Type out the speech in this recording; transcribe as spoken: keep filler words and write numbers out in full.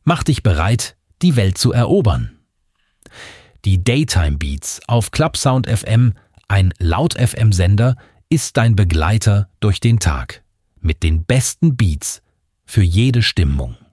Mach dich bereit, die Welt zu erobern. Die Daytime Beats auf Clubsound F M, ein Laut-F M-Sender, ist dein Begleiter durch den Tag. Mit den besten Beats für jede Stimmung.